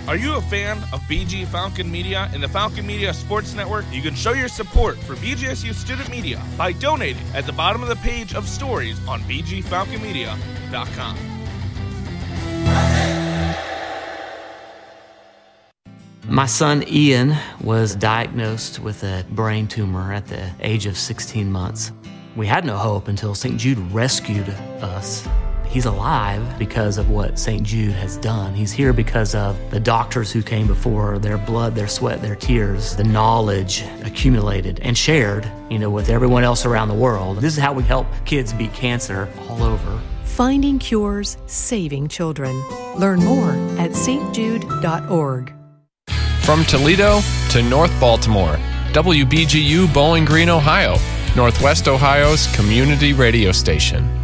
Are you a fan of BG Falcon Media and the Falcon Media Sports Network? You can show your support for BGSU Student Media by donating at the bottom of the page of stories on bgfalconmedia.com. My son Ian was diagnosed with a brain tumor at the age of 16 months. We had no hope until St. Jude rescued us. He's alive because of what St. Jude has done. He's here because of the doctors who came before, their blood, their sweat, their tears, the knowledge accumulated and shared, with everyone else around the world. This is how we help kids beat cancer all over. Finding cures, saving children. Learn more at stjude.org. From Toledo to North Baltimore, WBGU Bowling Green, Ohio, Northwest Ohio's community radio station.